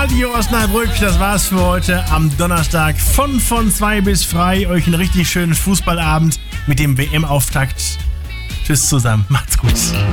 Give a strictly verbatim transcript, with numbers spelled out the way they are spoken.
Radio Osnabrück, das war's für heute am Donnerstag von von zwei bis frei. Euch einen richtig schönen Fußballabend mit dem W M-Auftakt. Tschüss zusammen, macht's gut.